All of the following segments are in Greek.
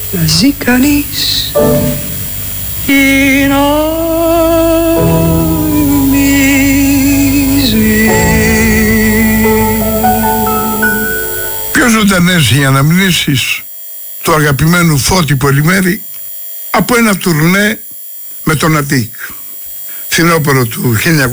να ζει κανείς ή να μη ζει. Πιο ζωντανές οι αναμνήσεις του αγαπημένου Φώτη Πολυμέρη από ένα τουρνέ με τον Αττικ, φθινόπωρο του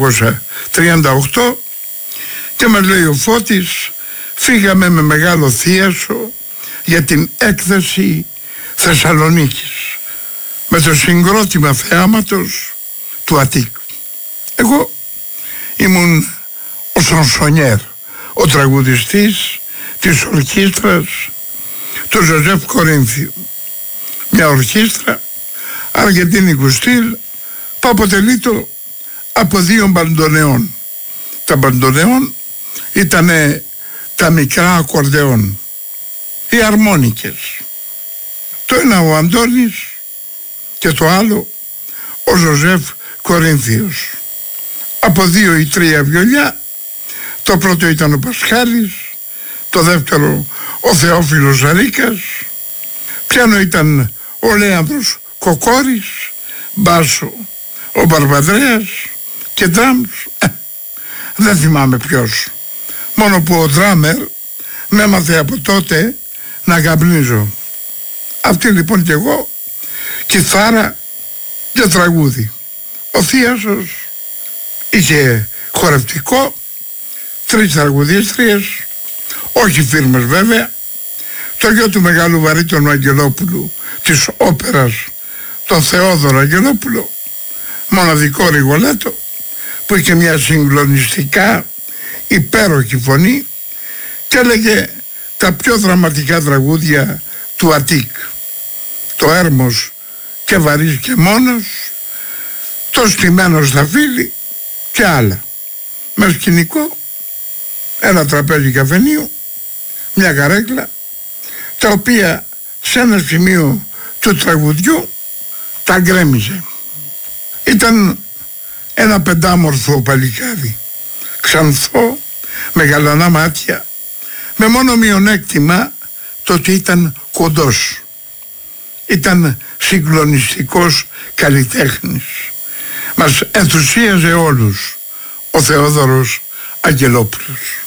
1938, και μας λέει ο Φώτης: φύγαμε με μεγάλο θίασο για την έκθεση Θεσσαλονίκης με το συγκρότημα θεάματος του Αττικ. Εγώ ήμουν ο Σονσονιέρ, ο τραγουδιστής της ορχήστρας του Ζωζεφ Κορίνθιου, μια ορχήστρα αργεντίνικου στυλ που αποτελείται από δύο μπαντονεών. Τα μπαντονεών ήταν τα μικρά ακορδεόν, οι αρμόνικες. Το ένα ο Αντώνης και το άλλο ο Ζωζεφ Κορίνθιος. Από 2 ή 3 βιολιά. Το πρώτο ήταν ο Πασχάλης, το δεύτερο ο Θεόφιλος Ζαρίκας, πιάνο ήταν ο Λέανδρος Κοκόρης, μπάσο ο Μπαρμπαδρέας και ντράμς δεν θυμάμαι ποιος, μόνο που ο ντράμερ με έμαθε από τότε να καπνίζω. Αυτή λοιπόν κι εγώ, κιθάρα και τραγούδι. Ο θίασος είχε χορευτικό, 3 τραγουδίστριες, όχι φίρμες βέβαια, το γιο του μεγάλου βαρύτονου Αγγελόπουλου της όπερας, τον Θεόδωρο Αγγελόπουλο, μοναδικό Ριγολέτο, που είχε μια συγκλονιστικά υπέροχη φωνή και έλεγε τα πιο δραματικά τραγούδια του Αττικ, το Έρμος και βαρύς και μόνος, το στημένος στα φίλη και άλλα. Με σκηνικό ένα τραπέζι καφενείου, μια καρέκλα, τα οποία σε ένα σημείο του τραγουδιού τα γκρέμιζε. Ήταν ένα πεντάμορφο παλικάρι, ξανθό, με γαλανά μάτια, με μόνο μειονέκτημα το ότι ήταν κοντός. Ήταν συγκλονιστικός καλλιτέχνης. Μας ενθουσίαζε όλους ο Θεόδωρος Αγγελόπουλος.